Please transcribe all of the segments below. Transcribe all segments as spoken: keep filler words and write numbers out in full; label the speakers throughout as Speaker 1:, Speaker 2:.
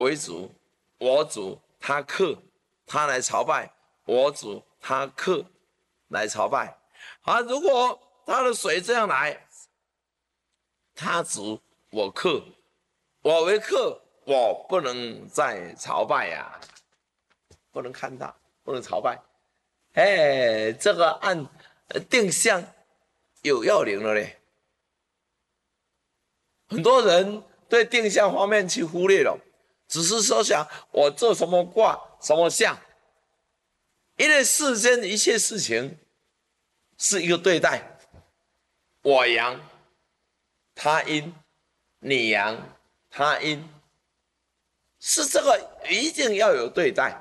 Speaker 1: 为主，我主他客，他来朝拜，我主他客来朝拜。啊，如果他的水这样来，他主我客，我为客，我不能再朝拜呀、啊，不能看他，不能朝拜。哎，这个按定向有要领了嘞。很多人对定向方面去忽略了，只是说想我做什么卦什么象，因为世间一切事情是一个对待，我阳他阴，你阳他阴，是这个一定要有对待。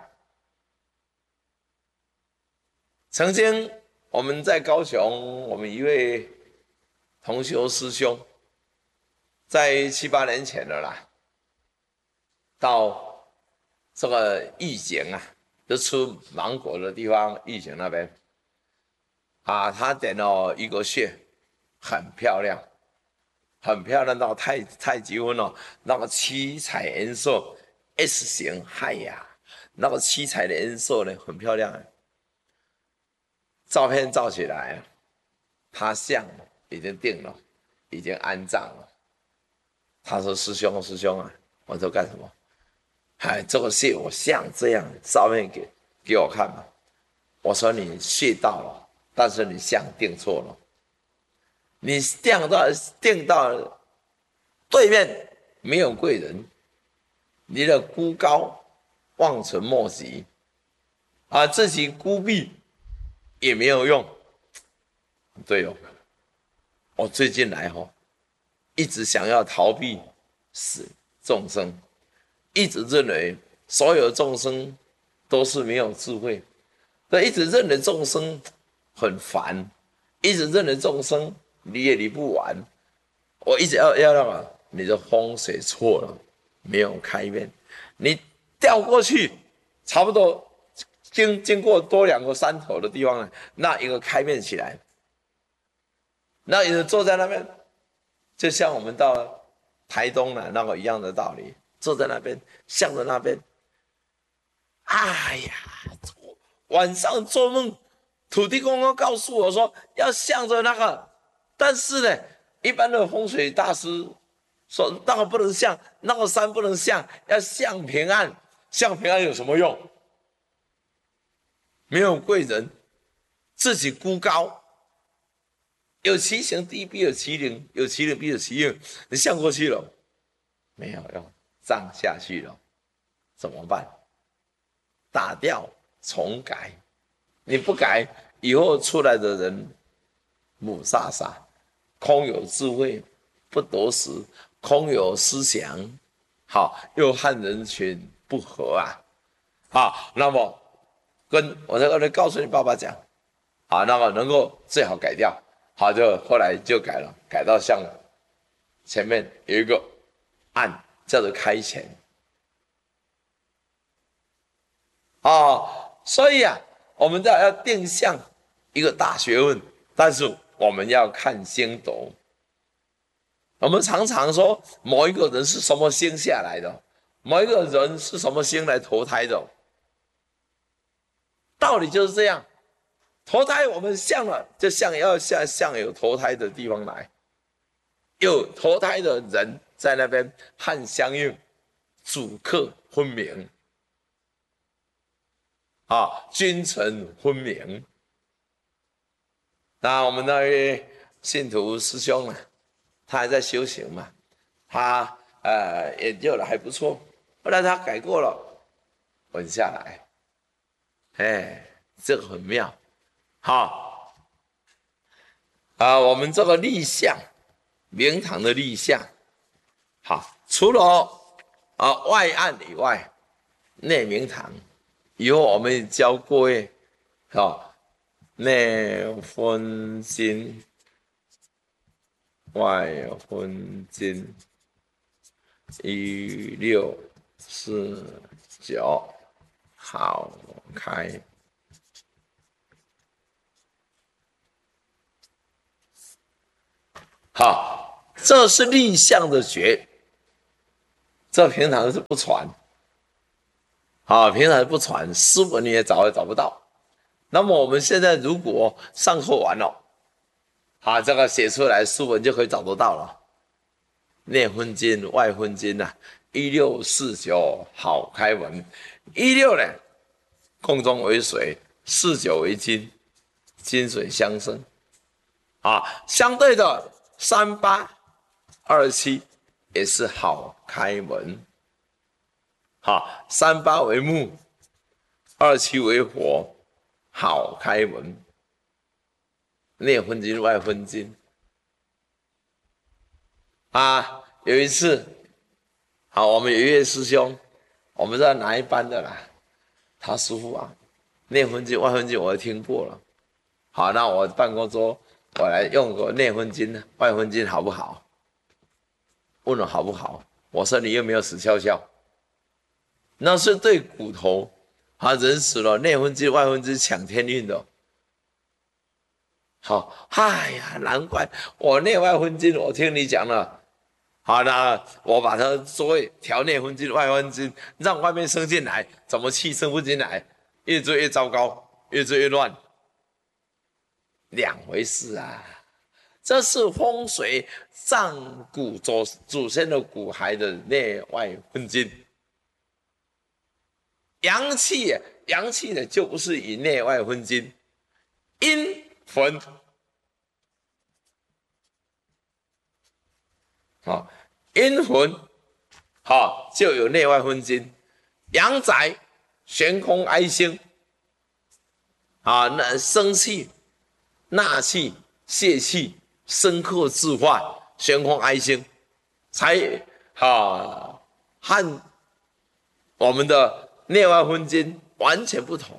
Speaker 1: 曾经我们在高雄，我们一位同修师兄，在七八年前了啦，到这个义井啊，就出芒果的地方，义井那边啊，他点了一个穴，很漂亮，很漂亮到太太极分了，那个七彩颜色 S 型，嗨呀，那个七彩的颜色呢，很漂亮。照片照起来，他像已经定了，已经安葬了。他说：“师兄，师兄啊，我说干什么？哎，这个穴我像这样，照片给给我看嘛。”我说：“你穴到了，但是你像定错了。你定到定到对面没有贵人，你的孤高望尘莫及啊，自己孤僻也没有用。对哦，我最近来哈、哦，一直想要逃避死众生，一直认为所有众生都是没有智慧，对，一直认为众生很烦，一直认为众生理也理不完。我一直要要让你的风水错了，没有开面，你掉过去，差不多经经过多两个山头的地方呢，那一个开面起来，那有人坐在那边，就像我们到台东了那个一样的道理，坐在那边，向着那边。哎呀，晚上做梦，土地公公告诉我说要向着那个，但是呢，一般的风水大师说那个不能向，那个山不能向，要向平安。向平安有什么用？没有贵人，自己孤高。有其行地必有其灵，有其灵必有其应。你向过去了，没有用，葬下去了，怎么办？打掉重改，你不改，以后出来的人母煞煞，空有智慧不夺时，空有思想，好又和人群不合啊！好，那么跟我在这里告诉你爸爸讲，啊，那么能够最好改掉。好，就后来就改了，改到像前面有一个案叫做开钱啊，所以啊，我们要定向一个大学问，但是我们要看星斗。我们常常说某一个人是什么星下来的，某一个人是什么星来投胎的，道理就是这样。投胎我们像了，就像要向向有投胎的地方来，有投胎的人在那边和相应，主客分明啊，君臣分明。那我们那位信徒师兄啊，他还在修行嘛，他呃研究的还不错，后来他改过了，稳下来，哎，这个很妙。好啊，我们这个立项，明堂的立项，好，除了啊外案以外，内明堂，以后我们教各位，好，内分金，外分金，一六四九，好开。好，这是立项的诀，这平常是不传啊，平常不传，诗文你也找也找不到。那么我们现在如果上课完了，啊，这个写出来诗文就可以找得到了。内分经、外分经啊，一六四九好开文。一六呢，空中为水，四九为金，金水相生。啊，相对的三八二七也是好开文。好，三八为木，二七为火，好开文。内分经、外分经。啊，有一次，好，我们有一位师兄，我们知道哪一班的啦？他师傅啊，内分经、外分经我都听过了。好，那我办公桌我来用个内分经、外分经好不好？问了好不好？我说你又没有死翘翘，那是对骨头，啊，人死了，内分经、外分经抢天运的。好，哎呀，难怪我内外分经，我听你讲了。好，那我把它所谓调内分经、外分经，让外面生进来，怎么气生不进来？越做越糟糕，越做越乱，两回事啊！这是风水上古祖祖先的骨骸的内外分经。阳气，阳气的就不是以内外分经，阴魂。好，阴魂，好就有内外分经。阳宅悬空哀星，啊，那生气、纳气、泄气、生克自化，悬空哀星，才啊和我们的内外分经完全不同。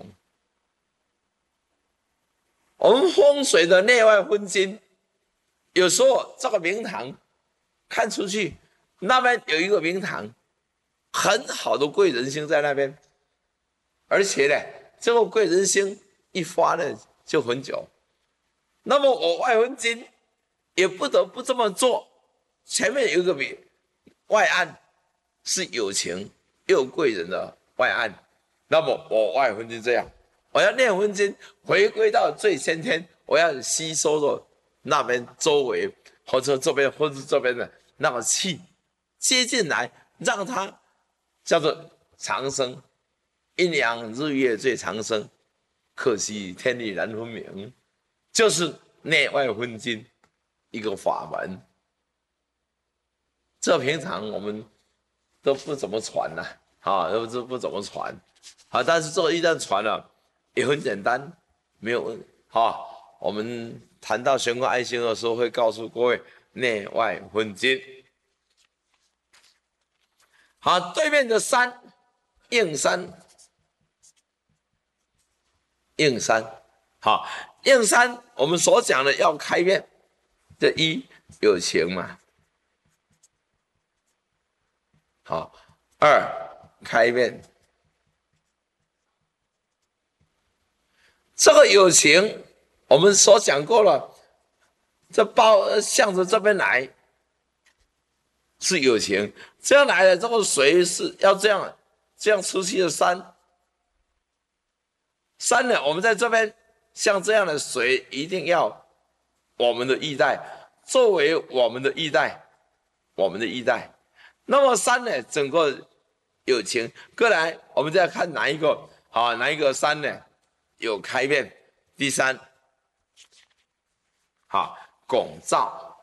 Speaker 1: 我们风水的内外分经，有时候这个明堂看出去，那边有一个明堂，很好的贵人星在那边，而且呢，这个贵人星一发呢就很久。那么我外分经也不得不这么做，前面有一个外案是有情又贵人的外案，那么我外分经这样，我要内分经回归到最先天，我要吸收的那边周围或者这边或者这边的那个气接进来，让它叫做长生。阴阳日月最长生，可惜天地难分明，就是内外分经一个法门。这平常我们都不怎么传呐、啊，啊，都不不怎么传，啊，但是这个一旦传了，也很简单，没有问，啊，我们谈到悬空哀星的时候，会告诉各位内外分经。好，对面的山，应山。应山，好，应山我们所讲的要开面，这一有情嘛，好，二开面，这个有情我们所讲过了，这包向着这边来是有情，这样来的这个水是要这样这样出去的山。三呢，我们在这边像这样的水，一定要我们的衣带作为我们的衣带，我们的衣带。那么三呢，整个有情。各来，我们再看哪一个好，哪一个三呢有开面？第三，好，拱照，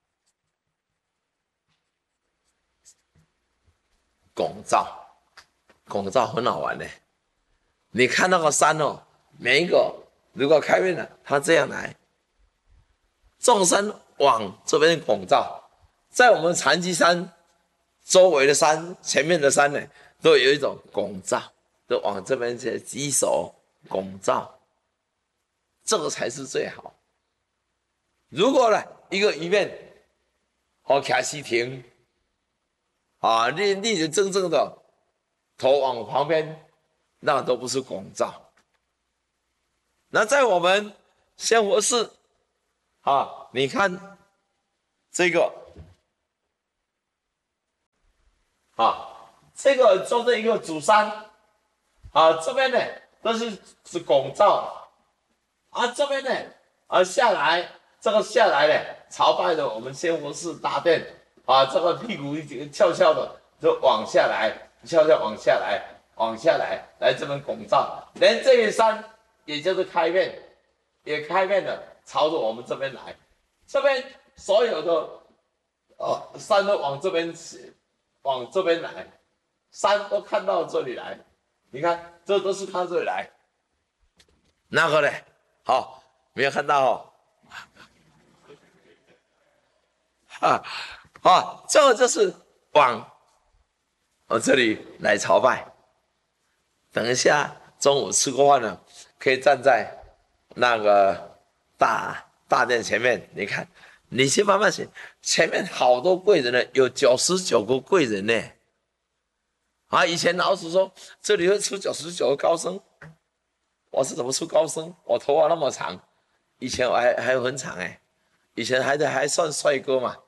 Speaker 1: 拱照，拱照很好玩的。你看那个山哦，每一个如果开面了，它这样来，众山往这边拱照，在我们禅机山周围的山、前面的山呢，都有一种拱照，都往这边去击手拱照，这个才是最好。如果呢，一个一面好卡西亭，啊，立立着正正的头往旁边。那都不是拱照。那在我们仙佛寺啊，你看这个啊，这个做这一个主山， 啊，这边呢都是是拱照，啊，这边呢啊下来，这个下来呢朝拜的我们仙佛寺大殿，啊，这个屁股一翘翘的就往下来，翘翘往下来，往下来，来这边拱照，连这一山也就是开面，也开面的朝着我们这边来，这边所有的哦山都往这边往这边来，山都看到这里来。你看，这都是看这里来，那个呢？好，没有看到哦。啊，啊，这个就是往我这里来朝拜。等一下中午吃过饭了，可以站在那个大大殿前面。你看，你去慢慢写，前面好多贵人呢，有九十九个贵人呢。啊，以前老师说这里会出九十九个高僧，我是怎么出高僧？我头发那么长，以前我还还有很长哎，以前还还算帅哥嘛，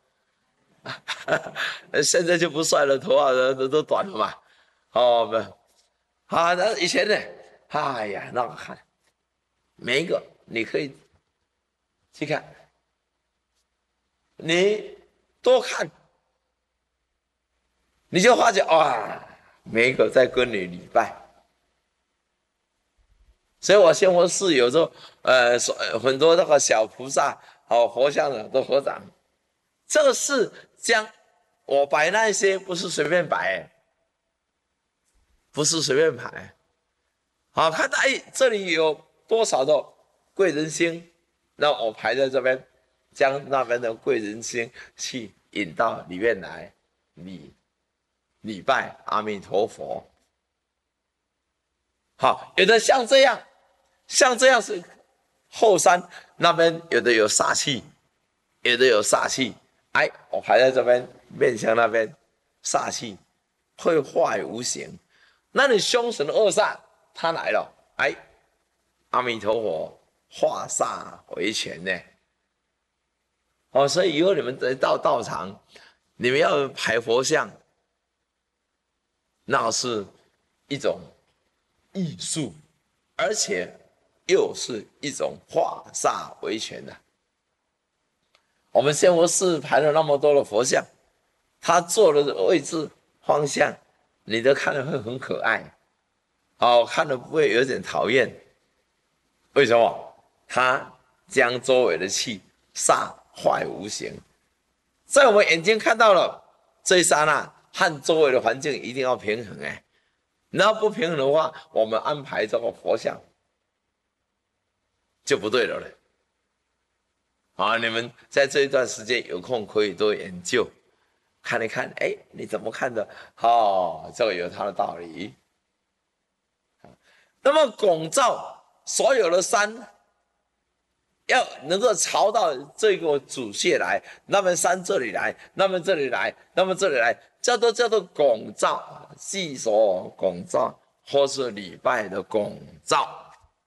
Speaker 1: 现在就不帅了，头发都都短了嘛。哦，不，啊，那以前呢，哎呀，那个看，每一个你可以去看，你多看，你就发觉哇。每一个在跟你礼拜，所以我仙佛寺有时候，呃，很多那个小菩萨、哦佛像的都合掌。这个是将我摆那些不是随便摆，不是随便摆。好，看到哎，这里有多少的贵人星，那我排在这边，将那边的贵人星去引到里面来礼礼拜阿弥陀佛。好，有的像这样，像这样是后山那边有的有煞气，有的有煞气。哎，我排在这边，面向那边，煞气会坏无形。那你凶神恶煞他来了，哎，阿弥陀佛化煞为权呢。哦，所以以后你们到道场，你们要排佛像，那是一种艺术，而且又是一种化煞为权的。我们仙佛寺排了那么多的佛像，他坐的位置方向，你都看了会很可爱，哦，看了不会有点讨厌。为什么？他将周围的气煞坏无形，在我们眼睛看到了这一刹那，和周围的环境一定要平衡哎。然后不平衡的话，我们安排这个佛像就不对了嘞。好，你们在这一段时间有空可以多研究，看一看，哎，你怎么看的？哦，这个有它的道理。那么拱照所有的山，要能够朝到这个主穴来，那么山这里来，那么这里来，那么这里来，叫做叫做拱照，祭所拱照，或是礼拜的拱照。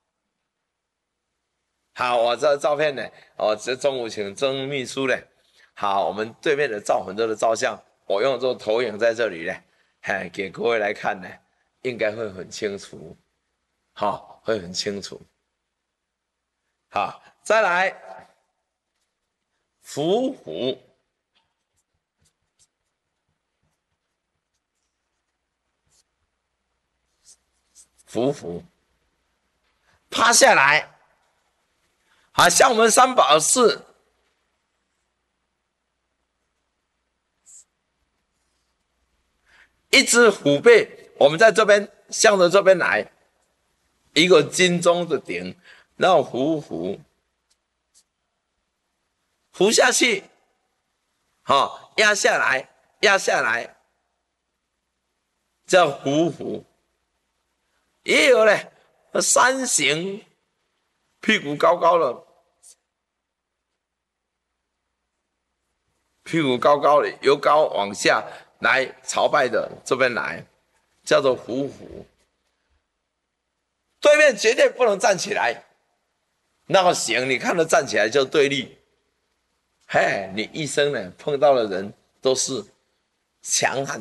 Speaker 1: 好，我这照片呢，哦，这中午请曾秘书呢，好，我们对面的照很多的照相，我用这个投影在这里呢，哎，给各位来看呢，应该会很清楚，好，会很清楚。好，再来，伏虎，伏虎，趴下来。好像我们三宝寺一只虎背，我们在这边向着这边来，一个金钟的顶，然后虎虎虎下去，好，压下来，压下来，叫虎虎。也有呢，三形，屁股高高的。屁股高高的，由高往下来朝拜的，这边来，叫做虎虎。对面绝对不能站起来，那个形你看到站起来就对立。嘿，你一生呢碰到的人都是强悍。